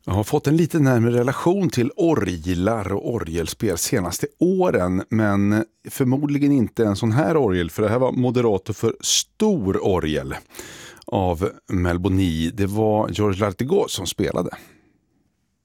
Jag har fått en lite närmare relation till orglar och orgelspel senaste åren, men förmodligen inte en sån här orgel, för det här var moderator för stor orgel av Melboni. Det var Georges Lartigot som spelade.